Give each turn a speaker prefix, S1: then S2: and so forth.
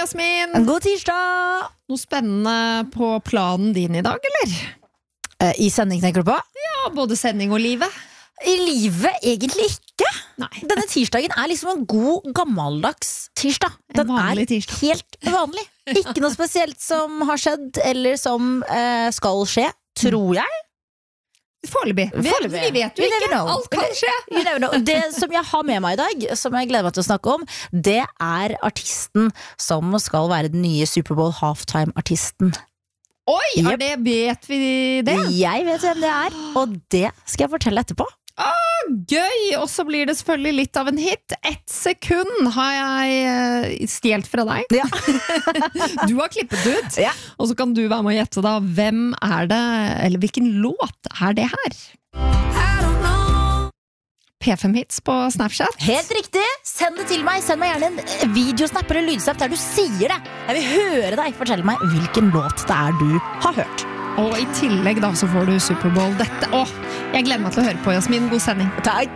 S1: Jasmin!
S2: God tirsdag!
S1: Noe spennende på planen din I dag, eller?
S2: I sending tenker du på?
S1: Ja, både sending og livet.
S2: I livet egentlig ikke.
S1: Nei.
S2: Denne tirsdagen liksom en god gammeldags tirsdag.
S1: En vanlig tirsdag.
S2: Helt vanlig. Ikke noe spesielt som har skjedd, eller som skal skje, tror jeg.
S1: Foreløpig. Vi vet jo ikke. Alt kan skje.
S2: Det som jeg har med meg I dag, som jeg gleder meg til å snakke om, det artisten som skal være den nye Superbowl halftime-artisten.
S1: Oi, vet vi det?
S2: Jeg vet hvem det og det skal jeg fortelle etterpå.
S1: Gøy! Og så blir det selvfølgelig litt av en hit. 1 sekund har jeg stjelt fra deg.
S2: Ja.
S1: Du har klippet ut,
S2: ja.
S1: Og så kan du være med å gjette da. Hvem det, eller hvilken låt det her? P5-hits på Snapchat.
S2: Helt riktig, send det til meg. Send meg gjerne en videosnap eller lydsnap der du sier det. Jeg vil høre deg fortelle meg hvilken låt det du har hørt.
S1: Og I tillegg da så får du Superbowl. Jeg gleder meg til å høre på, Jasmin. God sending.
S2: Takk.